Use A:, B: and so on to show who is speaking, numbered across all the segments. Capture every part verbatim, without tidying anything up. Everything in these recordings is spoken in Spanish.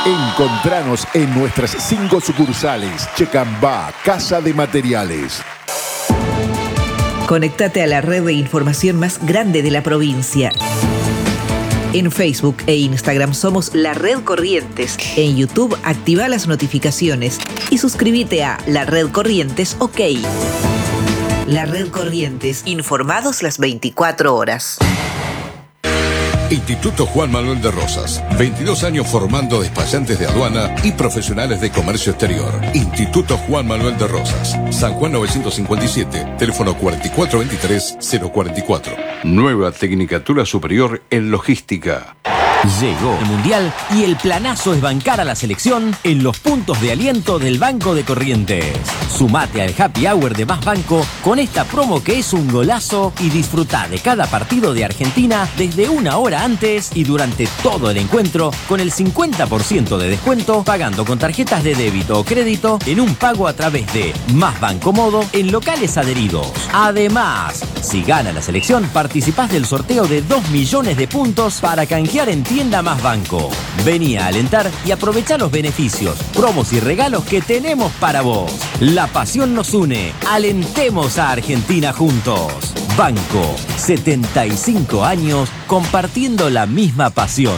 A: Encontranos en nuestras cinco sucursales. Checambá, Casa de Materiales.
B: Conéctate a la red de información más grande de la provincia. En Facebook e Instagram somos La Red Corrientes. En YouTube activa las notificaciones y suscríbete a La Red Corrientes OK. La Red Corrientes, informados las veinticuatro horas.
C: Instituto Juan Manuel de Rosas, veintidós años formando despachantes de aduana y profesionales de comercio exterior. Instituto Juan Manuel de Rosas, San Juan novecientos cincuenta y siete, teléfono cuatro cuatro dos tres cero cuatro cuatro. Nueva Tecnicatura Superior en Logística.
D: Llegó el Mundial y el planazo es bancar a la selección en los puntos de aliento del Banco de Corrientes. Sumate al Happy Hour de Más Banco con esta promo que es un golazo y disfruta de cada partido de Argentina desde una hora antes y durante todo el encuentro con el cincuenta por ciento de descuento pagando con tarjetas de débito o crédito en un pago a través de Más Banco Modo en locales adheridos. Además, si gana la selección, participás del sorteo de dos millones de puntos para canjear en Tienda Más Banco. Vení a alentar y aprovechá los beneficios, promos y regalos que tenemos para vos. La pasión nos une. Alentemos a Argentina juntos. Banco, setenta y cinco años compartiendo la misma pasión.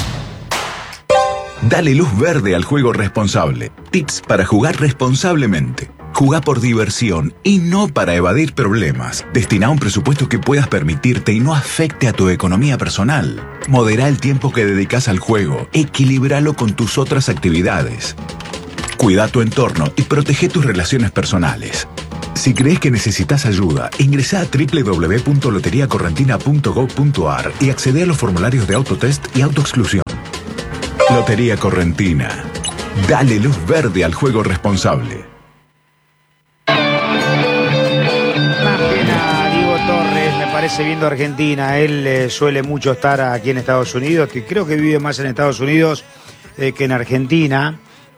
E: Dale luz verde al juego responsable. Tips para jugar responsablemente. Jugá por diversión y no para evadir problemas. Destina un presupuesto que puedas permitirte y no afecte a tu economía personal. Modera el tiempo que dedicas al juego. Equilíbralo con tus otras actividades. Cuida tu entorno y protege tus relaciones personales. Si crees que necesitas ayuda, ingresa a doble u doble u doble u punto lotería correntina punto gob punto ar y accede a los formularios de autotest y autoexclusión. Lotería Correntina. Dale luz verde al juego responsable.
F: Parece viendo Argentina, él eh, suele mucho estar aquí en Estados Unidos, que creo que vive más en Estados Unidos eh, que en Argentina.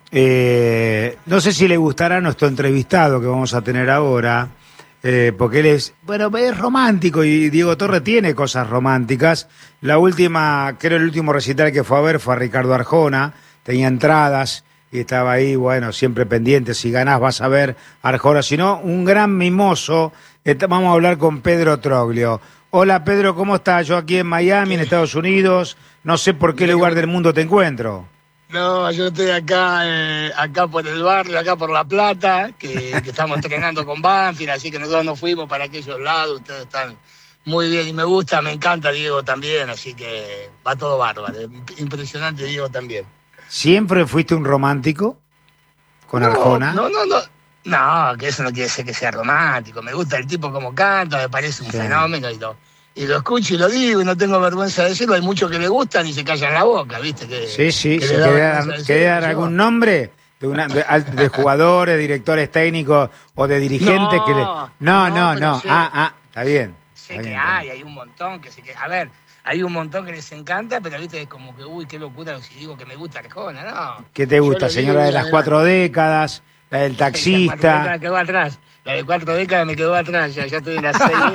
F: Eh, no sé si le gustará nuestro entrevistado que vamos a tener ahora, eh, porque él es, bueno, es romántico y Diego Torres tiene cosas románticas. La última, creo el último recital que fue a ver fue a Ricardo Arjona, tenía entradas y estaba ahí, bueno, siempre pendiente, si ganás vas a ver a Arjona, si no, un gran mimoso. Vamos a hablar con Pedro Troglio. Hola Pedro, ¿cómo estás? Yo aquí en Miami, en Estados Unidos. No sé por qué lugar del mundo te encuentro.
G: No, yo estoy acá eh, acá por el barrio, acá por La Plata, que, que estamos entrenando con Banfield, así que nosotros nos fuimos para aquellos lados. Ustedes están muy bien y me gusta, me encanta Diego también, así que va todo bárbaro. Impresionante Diego también.
F: ¿Siempre fuiste un romántico con
G: no,
F: Arjona?
G: No, no, no. No, que eso no quiere decir que sea romántico. Me gusta el tipo como canta, me parece un sí. fenómeno y lo, y lo escucho y lo digo y no tengo vergüenza de decirlo. Hay muchos que le gustan y se callan la boca, ¿viste? Que,
F: sí, sí,
G: que
F: si ¿querés dar algún nombre de, una, de, de jugadores, directores técnicos o de dirigentes? No, que le... no,
G: no,
F: no. no.
G: Sé,
F: ah, ah, está bien.
G: Sé
F: está
G: que
F: bien,
G: hay, hay un montón que se que A ver, hay un montón que les encanta, pero viste, es como que, uy, qué locura si digo que me gusta Arjona, ¿no?
F: ¿Qué te gusta, señora de las cuatro décadas? La del taxista.
G: La me quedó atrás. La de cuatro décadas me quedó atrás. Ya, ya estoy en las seis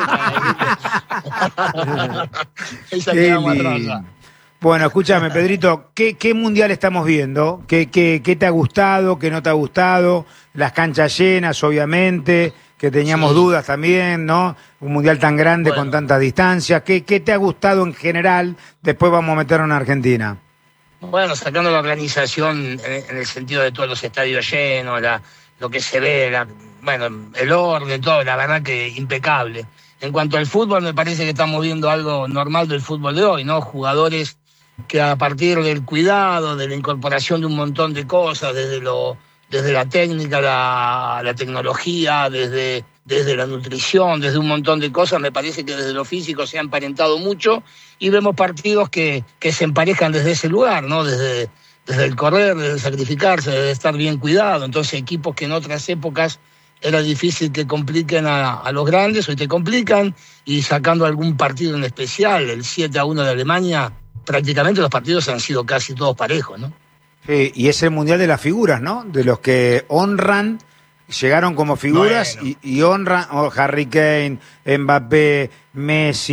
G: décadas. Esa quedamos atrás ya.
F: Bueno, escúchame, Pedrito, ¿qué, qué mundial estamos viendo? ¿Qué, qué, ¿Qué te ha gustado? ¿Qué no te ha gustado? Las canchas llenas, obviamente, que teníamos sí. dudas también, ¿no? Un mundial tan grande bueno. con tantas distancias. ¿Qué, ¿Qué te ha gustado en general? Después vamos a meternos en Argentina.
G: Bueno, sacando la organización en, en el sentido de todos los estadios llenos, la, lo que se ve, la, bueno, el orden, todo, la verdad que impecable. En cuanto al fútbol, me parece que estamos viendo algo normal del fútbol de hoy, ¿no? Jugadores que a partir del cuidado, de la incorporación de un montón de cosas, desde lo, desde la técnica, la, la tecnología, desde, desde la nutrición, desde un montón de cosas, me parece que desde lo físico se ha emparentado mucho. Y vemos partidos que, que se emparejan desde ese lugar, ¿no? Desde, desde el correr, desde el sacrificarse, desde estar bien cuidado. Entonces, equipos que en otras épocas era difícil que compliquen a, a los grandes, hoy te complican. Y sacando algún partido en especial, el siete a uno de Alemania, prácticamente los partidos han sido casi todos parejos, ¿no?
F: Sí, y es el mundial de las figuras, ¿no? De los que honran, llegaron como figuras bueno. y, y honran oh, Harry Kane, Mbappé, Messi...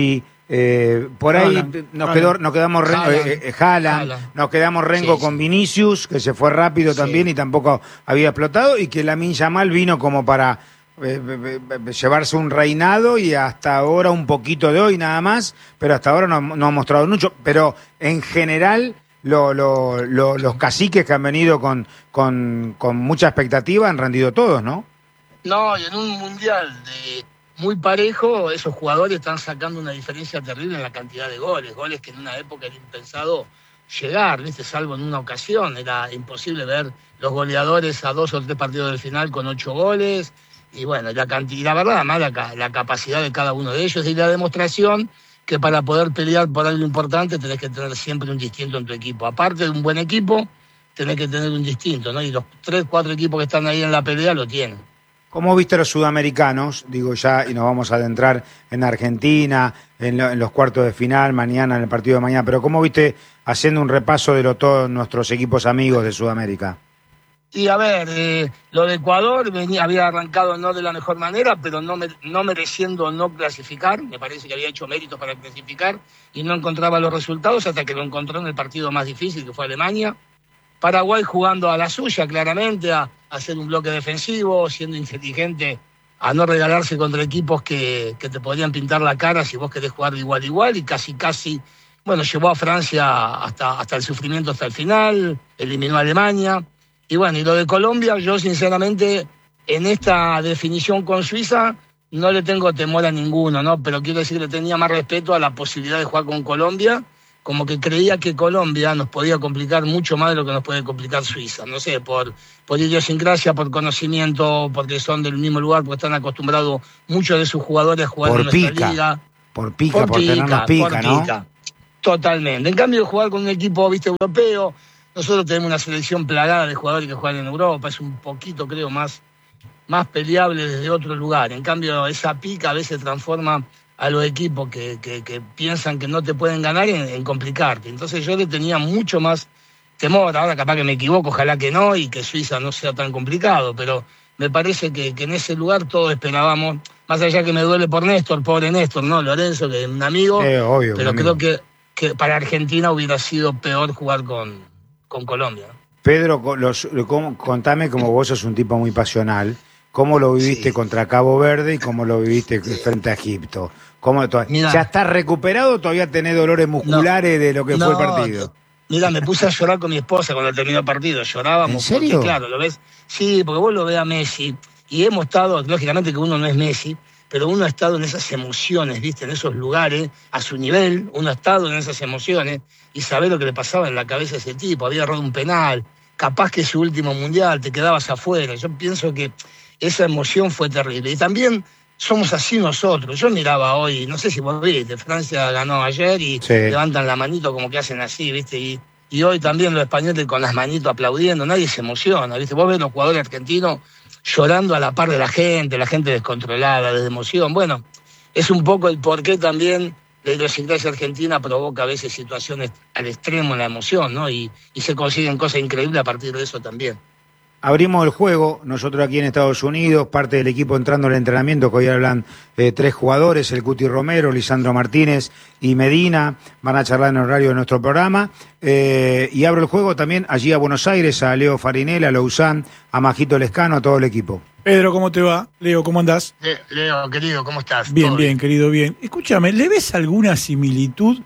F: Eh, por ahí
H: Haaland,
F: nos,
H: Haaland.
F: quedó, nos quedamos Rengo,
G: Haaland.
F: eh, eh, Haaland,
G: Haaland.
F: nos quedamos Rengo
G: Sí,
F: con
G: sí.
F: Vinicius, que se fue rápido
G: Sí.
F: también y tampoco había explotado, y que Lamine Yamal vino como para eh, eh, eh, llevarse un reinado y hasta ahora un poquito de hoy nada más, pero hasta ahora no, no ha mostrado mucho. Pero en general lo, lo, lo, los caciques que han venido con, con, con mucha expectativa han rendido todos, ¿no?
G: No, y en un mundial de muy parejo, esos jugadores están sacando una diferencia terrible en la cantidad de goles. Goles que en una época era impensado llegar, ¿viste? Salvo en una ocasión. Era imposible ver los goleadores a dos o tres partidos del final con ocho goles. Y bueno, la cantidad, la verdad, además la, la capacidad de cada uno de ellos y la demostración que para poder pelear por algo importante tenés que tener siempre un distinto en tu equipo. Aparte de un buen equipo, tenés que tener un distinto, ¿no? Y los tres, cuatro equipos que están ahí en la pelea lo tienen.
F: ¿Cómo viste a los sudamericanos? Digo ya, y nos vamos a adentrar en Argentina, en, lo, en los cuartos de final, mañana, en el partido de mañana, pero ¿cómo viste haciendo un repaso de lo, todos nuestros equipos amigos de Sudamérica?
G: Y a ver, eh, lo de Ecuador venía, había arrancado no de la mejor manera, pero no, me, no mereciendo no clasificar. Me parece que había hecho méritos para clasificar y no encontraba los resultados hasta que lo encontró en el partido más difícil, que fue Alemania. Paraguay jugando a la suya, claramente, a, a hacer un bloque defensivo, siendo inteligente, a no regalarse contra equipos que, que te podrían pintar la cara si vos querés jugar de igual a igual, y casi, casi, bueno, llevó a Francia hasta, hasta el sufrimiento hasta el final, eliminó a Alemania. Y bueno, y lo de Colombia, yo sinceramente, en esta definición con Suiza, no le tengo temor a ninguno, ¿no? Pero quiero decir que le tenía más respeto a la posibilidad de jugar con Colombia, como que creía que Colombia nos podía complicar mucho más de lo que nos puede complicar Suiza. No sé, por, por idiosincrasia, por conocimiento, porque son del mismo lugar, porque están acostumbrados muchos de sus jugadores a jugar
F: Por
G: en nuestra
F: pica,
G: liga.
F: por pica, por, por tenernos pica,
G: por
F: ¿no?
G: Pica. Totalmente. En cambio, jugar con un equipo, viste, europeo, nosotros tenemos una selección plagada de jugadores que juegan en Europa, es un poquito, creo, más, más peleable desde otro lugar. En cambio, esa pica a veces transforma a los equipos que, que, que piensan que no te pueden ganar en, en complicarte. Entonces yo le tenía mucho más temor. Ahora capaz que me equivoco, ojalá que no, y que Suiza no sea tan complicado, pero me parece que, que en ese lugar todos esperábamos, más allá que me duele por Néstor, pobre Néstor, ¿no? Lorenzo, que es un amigo,
F: eh, obvio,
G: pero
F: amigo.
G: creo que, que para Argentina hubiera sido peor jugar con, con Colombia.
F: Pedro, los, ¿cómo, contame, como vos sos un tipo muy pasional, ¿cómo lo viviste
G: Sí.
F: contra Cabo Verde y cómo lo viviste frente a Egipto? ¿Cómo to-
G: Mirá.
F: ¿Ya estás recuperado o todavía tenés dolores musculares
G: No,
F: de lo que
G: no,
F: fue el partido?
G: Mira, me puse a llorar con mi esposa cuando terminó el partido. Llorábamos.
F: ¿En serio?
G: Porque, claro, lo ves. Sí, porque vos lo ves a Messi. Y hemos estado, lógicamente que uno no es Messi, pero uno ha estado en esas emociones, ¿viste? En esos lugares, a su nivel, uno ha estado en esas emociones y sabe lo que le pasaba en la cabeza a ese tipo. Había errado un penal, capaz que su último mundial, te quedabas afuera. Yo pienso que esa emoción fue terrible. Y también somos así nosotros. Yo miraba hoy, no sé si vos viste, Francia ganó ayer y
F: Sí.
G: levantan la manito como que hacen así, ¿viste? Y, y hoy también los españoles con las manitos aplaudiendo, nadie se emociona, ¿viste? Vos ves los jugadores argentinos llorando a la par de la gente, la gente descontrolada, de emoción. Bueno, es un poco el porqué también la idiosincrasia argentina provoca a veces situaciones al extremo en la emoción, ¿no? Y, y se consiguen cosas increíbles a partir de eso también.
F: Abrimos el juego, nosotros aquí en Estados Unidos, parte del equipo entrando al entrenamiento, que hoy hablan eh, tres jugadores, el Cuti Romero, Lisandro Martínez y Medina, van a charlar en el horario de nuestro programa, eh, y abro el juego también allí a Buenos Aires, a Leo Farinella, a Lousán, a Majito Lescano, a todo el equipo.
H: Pedro, ¿cómo te va? Leo, ¿cómo andás?
G: Le- Leo, querido, ¿cómo estás?
H: Bien,
G: ¿Todo
H: bien, querido, bien. Escúchame, ¿le ves alguna similitud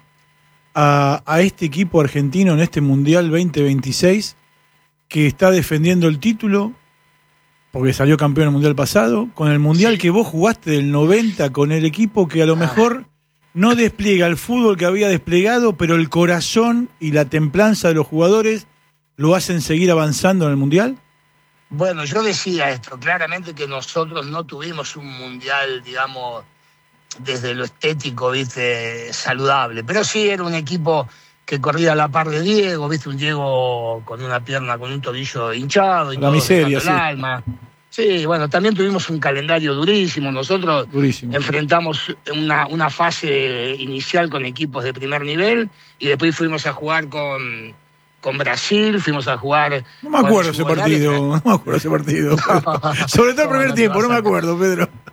H: a, a este equipo argentino en este Mundial veinte veintiséis que está defendiendo el título, porque salió campeón en el Mundial pasado, con el Mundial
G: Sí.
H: que vos jugaste del noventa con el equipo que a lo mejor no despliega el fútbol que había desplegado, pero el corazón y la templanza de los jugadores lo hacen seguir avanzando en el Mundial?
G: Bueno, yo decía esto, claramente que nosotros no tuvimos un mundial, digamos, desde lo estético, viste, saludable, pero sí era un equipo que corría a la par de Diego, viste, un Diego con una pierna, con un tobillo hinchado y
H: La
G: todo,
H: miseria,
G: dejando el
H: sí.
G: alma. Sí, bueno, también tuvimos un calendario durísimo, nosotros
H: Durísimo.
G: enfrentamos una, una fase inicial con equipos de primer nivel y después fuimos a jugar con, con Brasil, fuimos a jugar...
H: No me
G: con
H: acuerdo ese
G: Yugoslávia,
H: partido, no me acuerdo ese partido. Pedro. Sobre todo el primer
G: No, no te
H: tiempo,
G: vas
H: no me
G: a-
H: acuerdo, Pedro.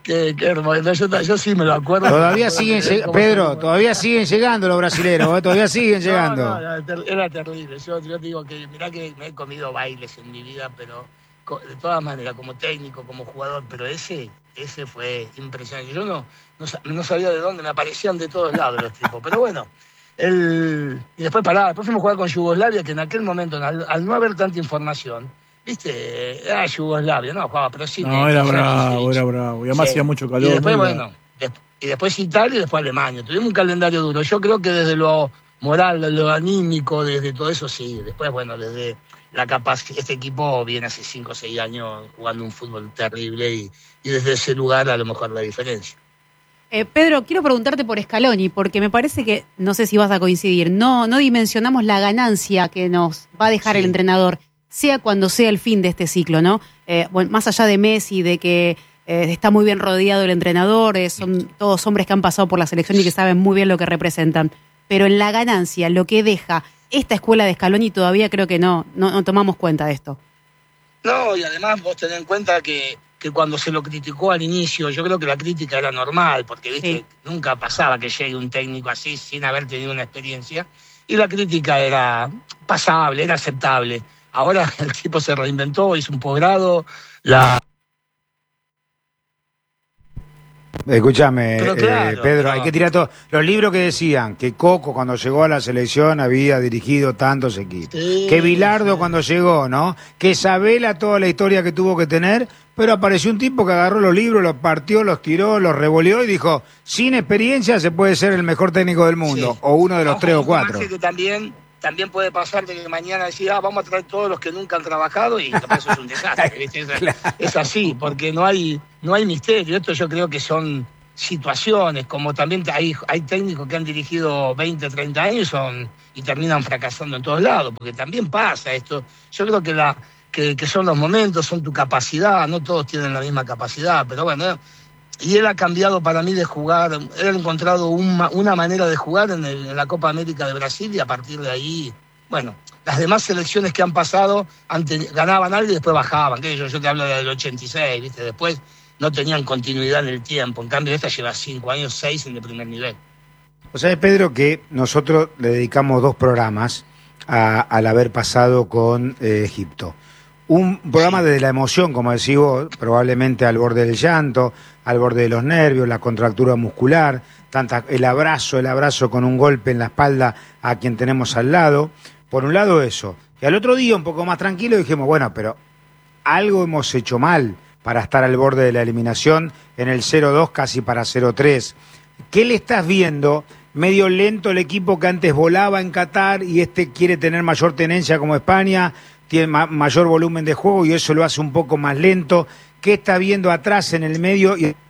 G: Qué, qué hermoso. Yo, yo sí me lo acuerdo.
F: Todavía siguen, lleg- Pedro, todavía siguen llegando los brasileros, ¿eh? Todavía siguen llegando.
G: No, no, era, ter- era terrible. Yo, yo te digo que, mirá que me he comido bailes en mi vida, pero co- de todas maneras, como técnico, como jugador, pero ese, ese fue impresionante. Yo no, no, sa- no sabía de dónde, me aparecían de todos lados los tipos, pero bueno. El, y después pará, después fuimos a jugar con Yugoslavia, que en aquel momento, al, al no haber tanta información, viste, era Yugoslavia, no jugaba, pero sí.
H: No, era bravo, era bravo. Y además
G: Sí.
H: hacía mucho calor.
G: Y después,
H: muy
G: bueno, des- y después Italia y después Alemania. Tuvimos un calendario duro. Yo creo que desde lo moral, lo anímico, desde todo eso, sí. Después, bueno, desde la capacidad. Este equipo viene hace cinco o seis años jugando un fútbol terrible y, y desde ese lugar a lo mejor la diferencia.
I: Eh, Pedro, quiero preguntarte por Scaloni, porque me parece que, no sé si vas a coincidir, no, no dimensionamos la ganancia que nos va a dejar
G: Sí.
I: el entrenador, sea cuando sea el fin de este ciclo, ¿no? Eh, bueno, más allá de Messi, de que eh, está muy bien rodeado el entrenador, eh, son todos hombres que han pasado por la selección y que saben muy bien lo que representan, pero en la ganancia, lo que deja esta escuela de Scaloni, todavía creo que no, no, no tomamos cuenta de esto.
G: No, y además vos tenés en cuenta que, que cuando se lo criticó al inicio, yo creo que la crítica era normal, porque viste,
I: Sí.
G: nunca pasaba que llegue un técnico así sin haber tenido una experiencia, y la crítica era pasable, era aceptable. Ahora el tipo se reinventó, hizo un posgrado, la...
F: Escúchame,
G: Pero
F: eh,
G: claro,
F: Pedro,
G: pero-
F: hay que tirar todo. Los libros que decían que Coco cuando llegó a la selección había dirigido tantos equipos.
G: Sí,
F: que Bilardo
G: sí.
F: cuando llegó, ¿no? Que Sabela toda la historia que tuvo que tener, pero apareció un tipo que agarró los libros, los partió, los tiró, los revoleó y dijo, sin experiencia se puede ser el mejor técnico del mundo,
G: Sí.
F: o uno de los
G: Ojo,
F: tres o
G: un
F: cuatro.
G: margen que también, también puede pasar de que mañana decía, ah, vamos a traer todos los que nunca han trabajado y capaz eso es un desastre. ¿viste? Es, es así, porque no hay, no hay misterio. Esto yo creo que son situaciones, como también hay, hay técnicos que han dirigido veinte, treinta años y, son, y terminan fracasando en todos lados, porque también pasa esto. Yo creo que, la, que, que son los momentos, son tu capacidad, no todos tienen la misma capacidad, pero bueno, y él ha cambiado para mí de jugar, él ha encontrado una, una manera de jugar en, el, en la Copa América de Brasil y a partir de ahí, bueno, las demás selecciones que han pasado han ten, ganaban algo y después bajaban, que yo, yo te hablo del ochenta y seis, ¿viste? Después no tenían continuidad en el tiempo, en cambio esta lleva cinco años, seis en el primer nivel.
F: O sea, Pedro, que nosotros le dedicamos dos programas a- al haber pasado con eh, Egipto. Un programa desde la emoción, como decís vos, probablemente al borde del llanto, al borde de los nervios, la contractura muscular, tanta, el abrazo, el abrazo con un golpe en la espalda a quien tenemos al lado. Por un lado eso. Y al otro día, un poco más tranquilo, dijimos, bueno, pero algo hemos hecho mal para estar al borde de la eliminación en el cero dos casi para cero tres. ¿Qué le estás viendo? Medio lento el equipo que antes volaba en Qatar y este quiere tener mayor tenencia como España, tiene ma- mayor volumen de juego y eso lo hace un poco más lento. ¿Qué está viendo atrás en el medio y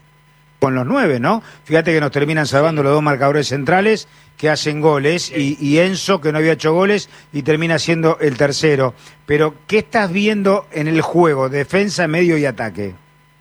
F: con los nueve, ¿no? Fíjate que nos terminan salvando los dos marcadores centrales que hacen goles y, y Enzo que no había hecho goles y termina siendo el tercero. Pero ¿qué estás viendo en el juego? Defensa, medio y ataque.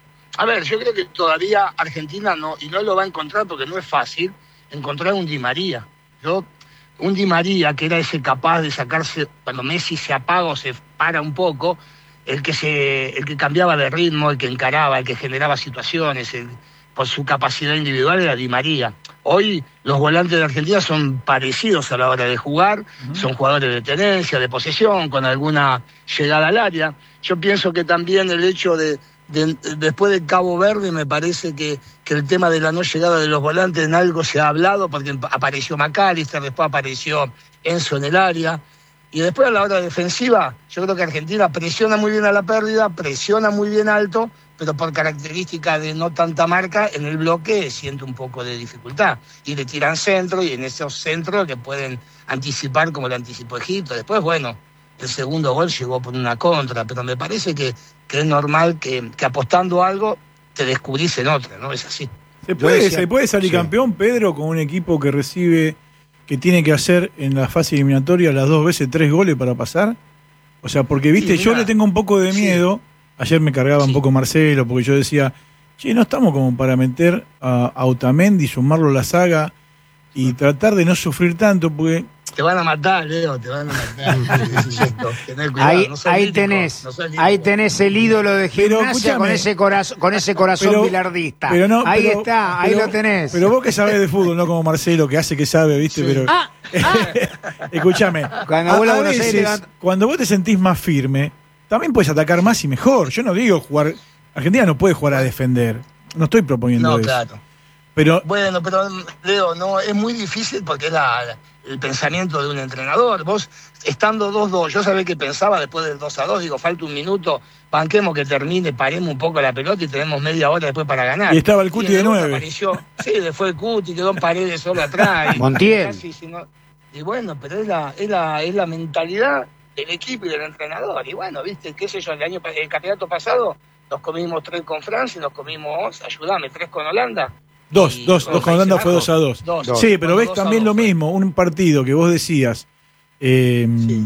G: A ver, yo creo que todavía Argentina no, y no lo va a encontrar porque no es fácil, encontrar un Di María. Yo, un Di María que era ese capaz de sacarse, cuando Messi se apaga o se para un poco, el que se, el que cambiaba de ritmo, el que encaraba, el que generaba situaciones, el, por su capacidad individual era Di María. Hoy los volantes de Argentina son parecidos a la hora de jugar, uh-huh. son jugadores de tenencia, de posesión, con alguna llegada al área. Yo pienso que también el hecho de De, después de Cabo Verde me parece que, que el tema de la no llegada de los volantes en algo se ha hablado porque apareció McAllister, después apareció Enzo en el área y después a la hora defensiva yo creo que Argentina presiona muy bien a la pérdida, presiona muy bien alto, pero por característica de no tanta marca en el bloque siente un poco de dificultad y le tiran centro y en esos centros le pueden anticipar como le anticipó Egipto. Después bueno, el segundo gol llegó por una contra, pero me parece que, que es normal que, que apostando algo te descubrís en otra, ¿no? Es así.
H: ¿Se puede,
F: decía,
H: ¿se puede salir
F: sí.
H: campeón, Pedro, con un equipo que recibe, que tiene que hacer en la fase eliminatoria las dos veces tres goles para pasar? O sea, porque, viste,
G: sí,
H: yo
G: mirá,
H: le tengo un poco de miedo. Sí. Ayer me cargaba sí. un poco Marcelo, porque yo decía, che, no estamos como para meter a, a Otamendi, sumarlo a la saga y tratar de no sufrir tanto, porque
G: Te van a matar, Leo, te van a matar. Tener cuidado,
F: Ahí,
G: no soy
F: ahí
G: lítico,
F: tenés,
G: no soy lítico.
F: ahí tenés el ídolo de
H: Pero,
F: Gimnasia con
H: escúchame.
F: ese corazón, con ese corazón
H: Pero-
F: bilardista.
H: pero no,
F: ahí
H: pero-
F: está, ahí
H: pero-
F: lo tenés.
H: Pero vos que sabés de fútbol, no como Marcelo, que hace que sabe, ¿viste?
G: Sí.
H: Pero.
I: Ah,
H: Escúchame.
F: Cuando
H: a-
F: vos la
H: a
F: Buenos Aires
H: veces,
F: levanta-
H: cuando vos te sentís más firme, también puedes atacar más y mejor. Yo no digo jugar. Argentina no puede jugar a defender. No estoy proponiendo
G: No,
H: eso.
G: claro.
H: Pero
G: Bueno, pero Leo, no, es muy difícil porque es la, el pensamiento de un entrenador. Vos, estando dos dos, yo sabía que pensaba después del dos a dos, digo, falta un minuto, banquemos que termine, paremos un poco la pelota y tenemos media hora después para ganar.
H: Y estaba el Cuti
G: en
H: de
G: el otro
H: nueve.
G: Apareció, sí, después el Cuti, quedó en Paredes solo atrás. y-
F: Montiel.
G: casi, si no- y bueno, pero es la, es la, es la mentalidad del equipo y del entrenador. Y bueno, viste, qué sé yo, el año pa- el campeonato pasado nos comimos tres con Francia y nos comimos, ayúdame, tres con Holanda.
H: dos,
G: Y
H: dos,
G: con
H: dos con
G: Países
H: Holanda fue
G: Bajos,
H: dos a dos.
G: dos.
H: Sí, pero
G: Bueno,
H: ves
G: dos a
H: también
G: dos
H: lo
G: fue.
H: mismo, un partido que vos decías. eh,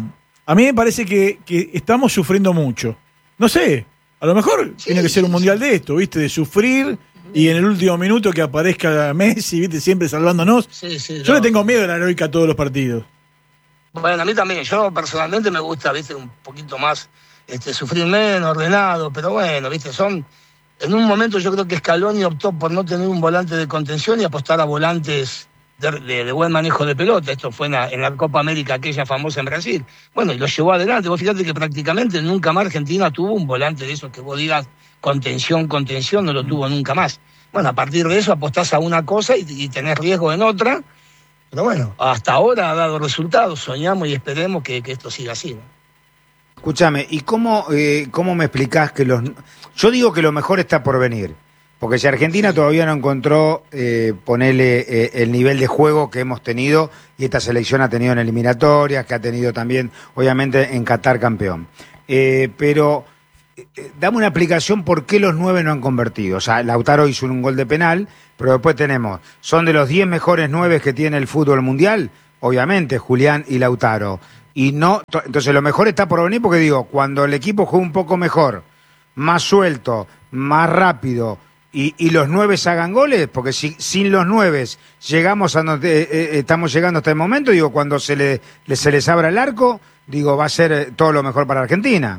H: A mí me parece que, que estamos sufriendo mucho. No sé, a lo mejor
G: Sí,
H: tiene que ser un
G: sí,
H: mundial
G: sí.
H: de esto, ¿viste? De sufrir y en el último minuto que aparezca Messi, ¿viste? Siempre salvándonos.
G: Sí, sí,
H: Yo
G: no.
H: le tengo miedo a la heroica a todos los partidos.
G: Bueno, a mí también, yo personalmente me gusta, viste, un poquito más, este, sufrir menos, ordenado, pero bueno, viste, son, en un momento yo creo que Scaloni optó por no tener un volante de contención y apostar a volantes de, de- de buen manejo de pelota. Esto fue en la, en la Copa América, aquella famosa en Brasil. Bueno, y lo llevó adelante. Vos fíjate que prácticamente nunca más Argentina tuvo un volante de esos que vos digas contención, contención, no lo tuvo nunca más. Bueno, a partir de eso apostás a una cosa y, y tenés riesgo en otra. Pero bueno, hasta ahora ha dado resultados, soñamos y esperemos que, que esto siga así, ¿no?
F: Escúchame, ¿y cómo, eh, cómo me explicás que los... Yo digo que lo mejor está por venir, porque si Argentina todavía no encontró, eh, ponele eh, el nivel de juego que hemos tenido, y esta selección ha tenido en eliminatorias, que ha tenido también, obviamente, en Qatar campeón. Eh, pero, eh, dame una explicación por qué los nueve no han convertido. O sea, Lautaro hizo un gol de penal, pero después tenemos, son de los diez mejores nueve que tiene el fútbol mundial, obviamente, Julián y Lautaro. Y no, to- entonces lo mejor está por venir porque digo, cuando el equipo juega un poco mejor, más suelto, más rápido, y, y los nueve hagan goles, porque si sin los nueve llegamos a donde eh, eh, estamos llegando hasta el momento, digo, cuando se le, le- se les abra el arco, digo, va a ser eh, todo lo mejor para Argentina.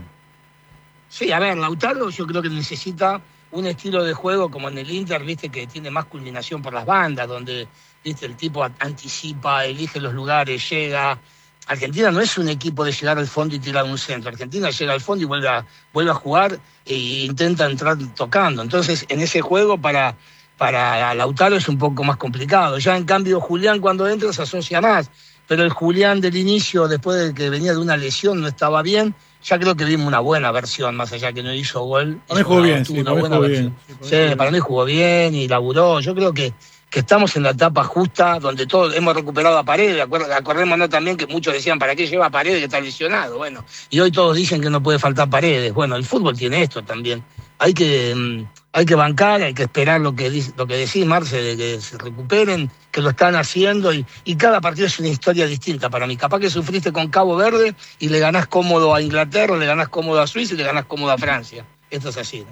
G: Sí, a ver, Lautaro yo creo que necesita un estilo de juego como en el Inter, viste, que tiene más culminación por las bandas, donde, viste, el tipo anticipa, elige los lugares, llega. Argentina no es un equipo de llegar al fondo y tirar un centro. Argentina llega al fondo y vuelve a, vuelve a jugar e intenta entrar tocando. Entonces, en ese juego para, para Lautaro es un poco más complicado. Ya en cambio, Julián cuando entra se asocia más. Pero el Julián del inicio, después de que venía de una lesión, no estaba bien. Ya creo que vimos una buena versión, más allá que no hizo gol.
H: Para mí
G: hizo
H: jugó
G: una-
H: bien,
G: tuvo
H: sí,
G: una
H: para mí
G: buena
H: jugó
G: versión.
H: bien. Sí,
G: Sí, para mí jugó bien y laburó. Yo creo que, que estamos en la etapa justa donde todos hemos recuperado a Paredes. Acuer- Acordémonos también que muchos decían, ¿para qué lleva a Paredes que está lesionado? Bueno, y hoy todos dicen que no puede faltar Paredes. Bueno, el fútbol tiene esto también. Hay que, mm, hay que bancar, hay que esperar lo que, dice- lo que decís, Marce, de que se recuperen, que lo están haciendo y, y cada partido es una historia distinta para mí. Capaz que sufriste con Cabo Verde y le ganás cómodo a Inglaterra, le ganás cómodo a Suiza y le ganás cómodo a Francia. Esto es así, ¿no?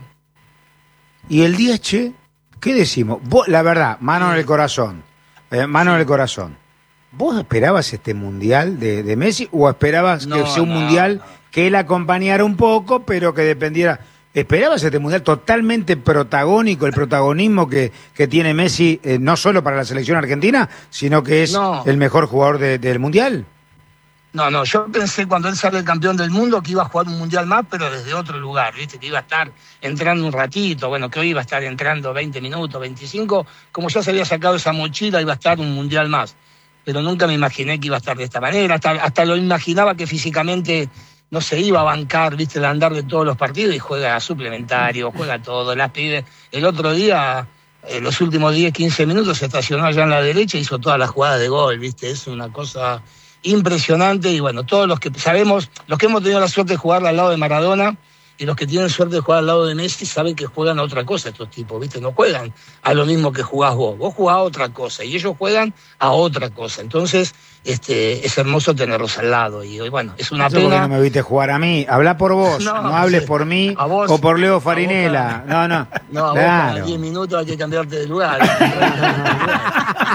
F: Y el diez, che, ¿qué decimos? Vos, la verdad, mano en el corazón, eh, mano en el corazón. ¿Vos esperabas este mundial de, de Messi o esperabas
G: No,
F: que sea un
G: no,
F: mundial
G: no.
F: que él acompañara un poco, pero que dependiera? ¿Esperabas este mundial totalmente protagónico, el protagonismo que, que tiene Messi, eh, no solo para la selección argentina, sino que es
G: No.
F: el mejor jugador de- del mundial?
G: No, no, yo pensé cuando él sale campeón del mundo que iba a jugar un mundial más, pero desde otro lugar, ¿viste? Que iba a estar entrando un ratito, bueno, que hoy iba a estar entrando veinte minutos, veinticinco, como ya se había sacado esa mochila, iba a estar un mundial más. Pero nunca me imaginé que iba a estar de esta manera, hasta, hasta lo imaginaba que físicamente no se iba a bancar, ¿viste? El andar de todos los partidos y juega suplementario, juega todo, las pibes. El otro día, en los últimos diez, quince minutos, se estacionó allá en la derecha y hizo todas las jugadas de gol, ¿viste? Es una cosa impresionante y bueno, todos los que sabemos, los que hemos tenido la suerte de jugar al lado de Maradona y los que tienen suerte de jugar al lado de Messi saben que juegan a otra cosa estos tipos, ¿viste? No juegan a lo mismo que jugás vos, vos jugás a otra cosa y ellos juegan a otra cosa, entonces este es hermoso tenerlos al lado y hoy, bueno, es una
F: No sé por qué
G: pena.
F: no me viste jugar a mí. Habla por vos, no,
G: No,
F: hables
G: sí.
F: por mí
G: A vos,
F: o por Leo
G: a vos
F: Farinela. No, no.
G: No, a vos cada
F: Claro.
G: diez minutos hay que cambiarte de lugar.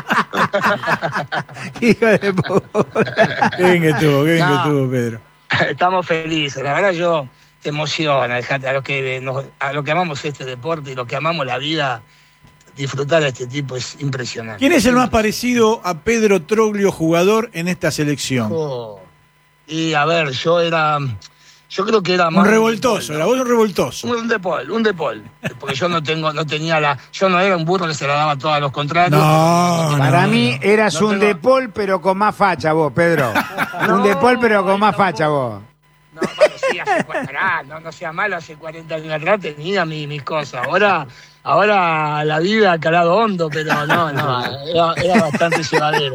F: Hijo de puta.
H: Qué bien que estuvo, qué bien
G: No.
H: que estuvo, Pedro.
G: Estamos felices, la verdad yo te emociona, dejate, a los que nos, a lo que amamos este deporte y lo que amamos la vida, disfrutar a este tipo es impresionante.
H: ¿Quién es el más parecido a Pedro Troglio, jugador, en esta selección?
G: Oh, y a ver, yo era, yo creo que era
H: Un
G: más
H: revoltoso, era vos un revoltoso.
G: un de Paul, un de Paul, porque yo no tengo, no tenía la, yo no era un burro que se la daba a todos los contrarios.
H: No, no,
F: Para
H: no,
F: mí
H: no.
F: eras
G: No
F: un
G: tengo-
F: De Paul, pero con más facha vos, Pedro. un De Paul, pero con más facha vos.
G: No, bueno, sí, hace cuarenta, no, no sea malo, hace cuarenta años atrás tenía mi- mis cosas. Ahora, ahora la vida ha calado hondo, pero no, no, era, era bastante llevadero.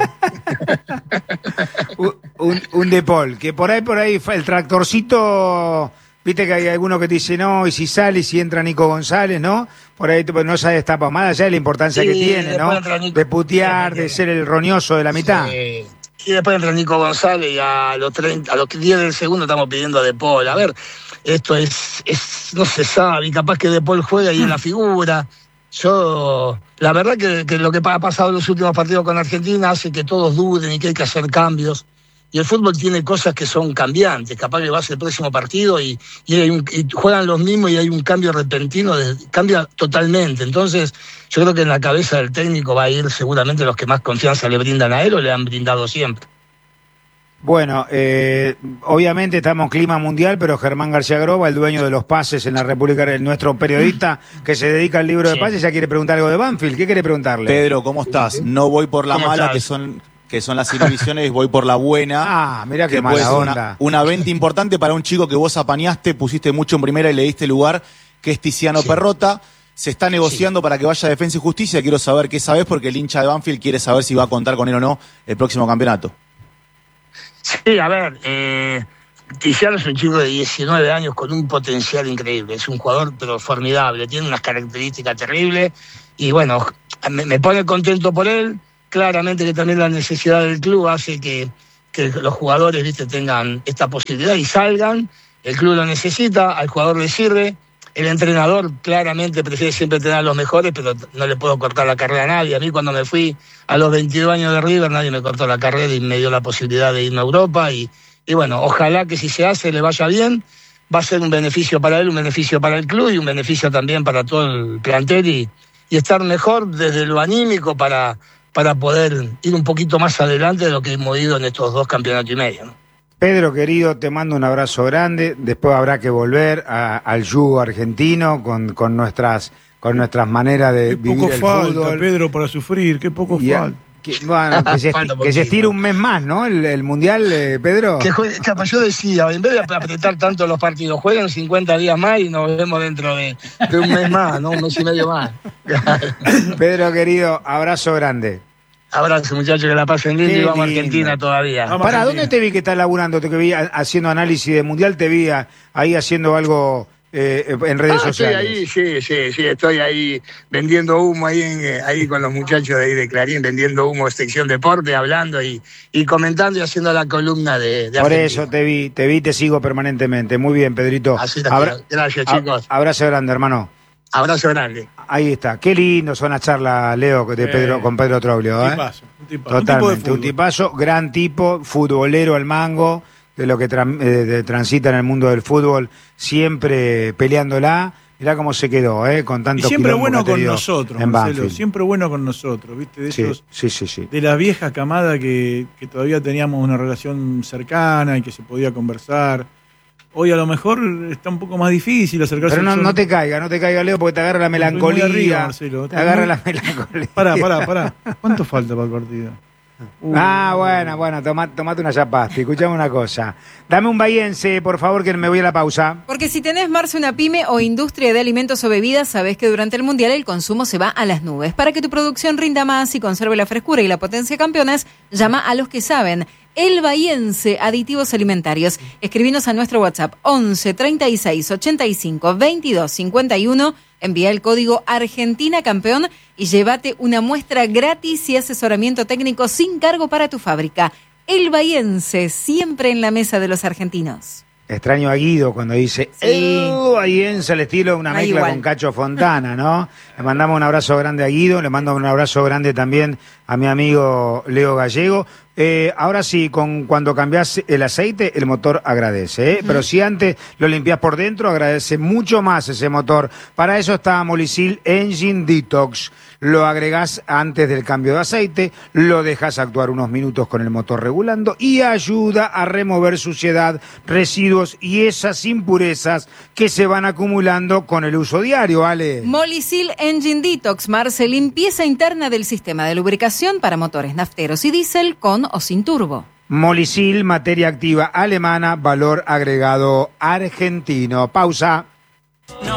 F: Un, un, un De Paul, que por ahí, por ahí, fue el tractorcito, viste que hay alguno que te dice no, y si sale y si entra Nico González, ¿no? Por ahí pues, no se destapa más allá de la importancia
G: Sí,
F: que tiene,
G: después
F: ¿no?
G: entra Nico-
F: De putear, de ser el roñoso de la mitad.
G: Sí. Y después entra Nico González y a los treinta, a los diez del segundo estamos pidiendo a De Paul. A ver, esto es, es no se sabe, y capaz que De Paul juega y en la figura. Yo, la verdad que, que lo que ha pasado en los últimos partidos con Argentina hace que todos duden y que hay que hacer cambios. Y el fútbol tiene cosas que son cambiantes. Capaz que vas al próximo partido y, y, hay un- y juegan los mismos y hay un cambio repentino, de- cambia totalmente. Entonces, yo creo que en la cabeza del técnico va a ir seguramente los que más confianza le brindan a él o le han brindado siempre.
F: Bueno, eh, obviamente estamos en clima mundial, pero Germán García Groba, el dueño de los pases en la República, nuestro periodista que se dedica al libro de
G: Sí.
F: pases, ya quiere preguntar algo de Banfield. ¿Qué quiere preguntarle?
J: Pedro, ¿cómo estás? No voy por la
G: ¿Cómo
J: mala,
G: estás?
J: que son que son las inhibiciones, voy por la buena.
F: Ah, mirá qué
J: que puede
F: mala
J: ser
F: onda.
J: una, una venta importante para un chico que vos apañaste, pusiste mucho en primera y le diste lugar, que es Tiziano
G: Sí.
J: Perrota. Se está negociando para que vaya a Defensa y Justicia. Quiero saber qué sabés, porque el hincha de Banfield quiere saber si va a contar con él o no el próximo campeonato.
G: Sí, a ver, eh, Tiziano es un chico de diecinueve años con un potencial increíble. Es un jugador, pero formidable. Tiene unas características terribles. Y bueno, me, me pone contento por él. Claramente que también la necesidad del club hace que, que los jugadores, viste, tengan esta posibilidad y salgan. El club lo necesita, al jugador le sirve. El entrenador claramente prefiere siempre tener a los mejores, pero no le puedo cortar la carrera a nadie. A mí cuando me fui a los veintidós años de River, nadie me cortó la carrera y me dio la posibilidad de irme a Europa. Y, y bueno, ojalá que si se hace le vaya bien. Va a ser un beneficio para él, un beneficio para el club y un beneficio también para todo el plantel y, y estar mejor desde lo anímico para, para poder ir un poquito más adelante de lo que hemos ido en estos dos campeonatos y medio, ¿no?
F: Pedro, querido, te mando un abrazo grande. Después habrá que volver a- al yugo argentino con, con nuestras con nuestras maneras de
H: Qué
F: vivir
H: poco
F: el
H: falta,
F: fútbol.
H: Pedro, para sufrir, qué poco
F: Y a-
H: falta.
F: que, bueno, que, se,
G: Falta
F: esti- que se estire un mes más, ¿no? El, el mundial, eh, Pedro.
G: Que juegue- capaz yo decía, en vez de apretar tanto los partidos, jueguen cincuenta días más y nos vemos dentro de, de un mes más, ¿no? Un mes y medio más.
F: Pedro, querido, abrazo grande.
G: Abrazo, muchachos, que la pasen lindo
F: Qué
G: y vamos a
F: lindo.
G: Argentina todavía.
H: Vamos.
F: ¿Para
H: Argentina.
F: dónde te vi que estás laburando? Te que vi a- haciendo análisis de mundial, te vi a- ahí haciendo algo eh, en redes
G: Ah, estoy
F: sociales.
G: ahí, sí, sí, sí, estoy ahí vendiendo humo ahí, en, eh, ahí con los muchachos de ahí de Clarín, vendiendo humo, sección deporte, hablando y, y comentando y haciendo la columna de, de
F: Por
G: Argentina.
F: eso te vi, te vi, te sigo permanentemente. Muy bien, Pedrito.
G: Así está.
F: Abra-
G: Gracias,
F: a-
G: chicos.
F: Abrazo grande, hermano.
G: Abrazo grande.
F: Ahí está. Qué lindo son las charlas, Leo, de
H: Eh,
F: Pedro, con Pedro Troglio.
H: Un
F: ¿eh?
H: tipazo, un tipazo.
F: Totalmente.
H: Un tipo de
F: Un
H: fútbol.
F: tipazo, gran tipo, futbolero al mango, de lo que tran- eh, de- transita en el mundo del fútbol, siempre peleándola. Mirá cómo se quedó, ¿eh? Con tanto
H: Y siempre
F: quilombo
H: bueno
F: que ha
H: con
F: tenido
H: nosotros,
F: en
H: Marcelo,
F: Banfield.
H: siempre bueno con nosotros, ¿viste? De
F: Sí,
H: esos,
F: sí, sí, sí.
H: de la vieja camada que, que todavía teníamos una relación cercana y que se podía conversar. Hoy a lo mejor está un poco más difícil acercarse.
F: Pero no,
H: al-
F: no te caiga, no te caiga, Leo, porque te agarra la
H: Estoy muy
F: melancolía.
H: arriba, Marcelo.
F: te
H: Estoy
F: agarra
H: muy-
F: la melancolía.
H: Pará, pará, pará. ¿Cuánto falta para el partido? Uh,
F: Ah, bueno, bueno, toma, tomate una chapasti. Escuchame una cosa. Dame un bahiense, por favor, que me voy a la pausa.
K: Porque si tenés, Marce, una pyme o industria de alimentos o bebidas, sabés que durante el Mundial el consumo se va a las nubes. Para que tu producción rinda más y conserve la frescura y la potencia campeonas, llama a los que saben. El Bahiense Aditivos Alimentarios. Escribinos a nuestro WhatsApp once treinta y seis ochenta y cinco veintidós cincuenta y uno. Envía el código Argentina Campeón y llévate una muestra gratis y asesoramiento técnico sin cargo para tu fábrica. El Bahiense, siempre en la mesa de los argentinos.
F: Extraño a Guido cuando dice
K: Sí.
F: "Ew", ahí en Celestino, una
K: Da
F: mezcla
K: igual.
F: con Cacho Fontana, ¿no? Le mandamos un abrazo grande a Guido, le mando un abrazo grande también a mi amigo Leo Gallego. Eh, ahora sí, con cuando cambias el aceite, el motor agradece, ¿eh? Pero si antes lo limpias por dentro, agradece mucho más ese motor. Para eso está Molicil Engine Detox. Lo agregás antes del cambio de aceite, lo dejas actuar unos minutos con el motor regulando y ayuda a remover suciedad, residuos y esas impurezas que se van acumulando con el uso diario, ¿vale?
K: Molicil Engine Detox, Marce, limpieza interna del sistema de lubricación para motores nafteros y diésel con o sin turbo.
F: Molicil, materia activa alemana, valor agregado argentino. Pausa.